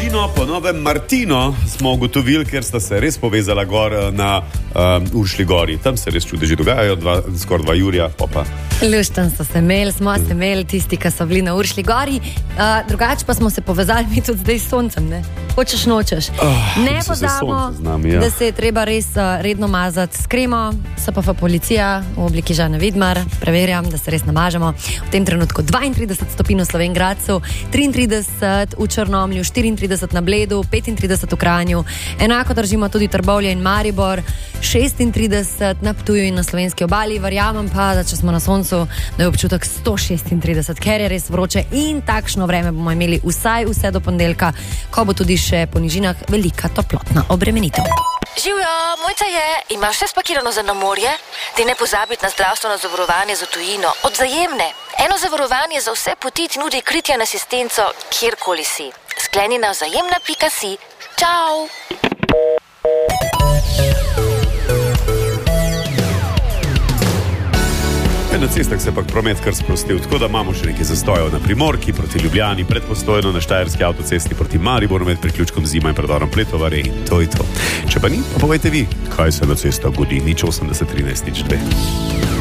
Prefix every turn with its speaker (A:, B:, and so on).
A: družino, po novem Martino, smo ugotovili, ker sta se res povezala gor na Uršlji gori. Tam se res čudeži dogajajo, skoraj 2 jurja, pa.
B: Lušten so se imeli, smo se imeli tisti, ki so bili na Uršlji gori. Drugače pa smo se povezali mi tudi zdaj s soncem, ne? Hočeš, nočeš. Ne pozabimo, da se je treba res redno mazati s kremo, SPF policija v obliki Žane Vidmar. Preverjam, da se res namažemo. V tem trenutku 32 stopinj v Slovenj Gradcu, 33 v Črnomlju, 34 na Bledu, 35 v Kranju. Enako držimo tudi Trbovlje in Maribor, 36 na Ptuju in na slovenski obali. Verjamem pa, da če smo na soncu, da je občutek 136, ker je res vroče in takšno vreme bomo imeli vsaj vse do ponedeljka, ko bo tudi še po nižinah velika toplotna obremenitev.
C: Živjo, Mojca je, imaš vse spakirano za na morje? Ti ne pozabiti na zdravstveno zavarovanje za tujino od Vzajemne. Eno zavarovanje za vse poti ti nudi kritje in asistenco, kjerkoli si. Skleni na vzajemna.si. Čau!
A: Na cestah se pa promet kar sprostil, tako da imamo še nekaj zastojev na Primorki proti Ljubljani, pred Postojno na Štajerski avtocesti proti Mariboru med priključkom Zima in predorom Pletovare in to je to. Če pa ni, pa povejte vi, kaj se na cestah godi, 080 13 02.